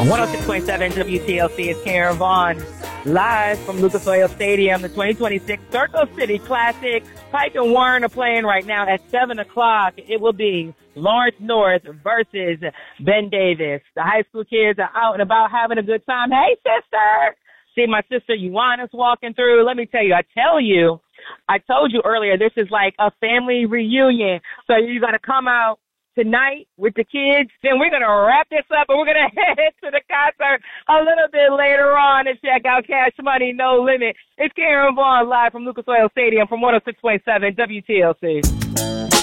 106.7 WTLC is Karen Vaughn, live from Lucas Oil Stadium. The 2026 Circle City Classic. Pike and Warren are playing right now at 7 o'clock. It will be Lawrence North versus Ben Davis. The high school kids are out and about having a good time. Hey, sister! See my sister Ioana's walking through. Let me tell you, I told you earlier, this is like a family reunion. So you got to come out tonight with the kids. Then we're going to wrap this up and we're going to head to the concert a little bit later on and check out Cash Money No Limit. It's Karen Vaughn live from Lucas Oil Stadium from 106.7 WTLC.